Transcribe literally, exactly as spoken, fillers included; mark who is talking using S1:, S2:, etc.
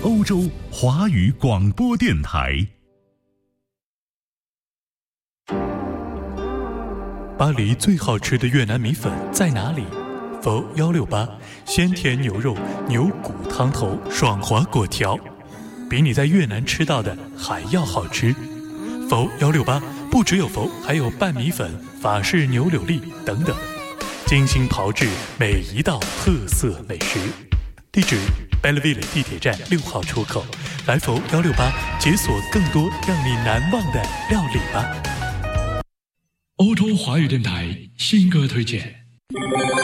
S1: 欧洲华语广播电台。
S2: 巴黎最好吃的越南米粉在哪里？佛幺六八，鲜甜牛肉、牛骨汤头、爽滑果条，比你在越南吃到的还要好吃。佛幺六八不只有佛，还有拌米粉、法式牛柳粒等等，精心炮制每一道特色美食。地址 Belleville 地铁站六号出口，来佛幺六八解锁更多让你难忘的料理吧。
S3: 欧洲华语电台新歌推荐。